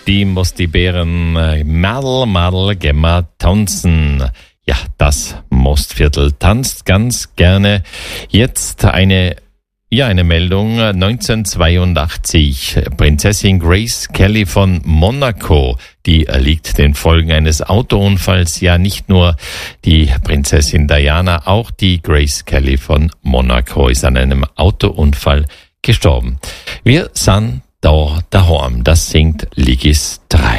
Die muss die Bären Madel gemma tanzen. Ja, das Mostviertel tanzt ganz gerne. Jetzt eine Meldung. 1982. Prinzessin Grace Kelly von Monaco, die erliegt den Folgen eines Autounfalls. Ja, nicht nur die Prinzessin Diana, auch die Grace Kelly von Monaco ist an einem Autounfall gestorben. Wir sind da daheim. Das singt Ligis 3.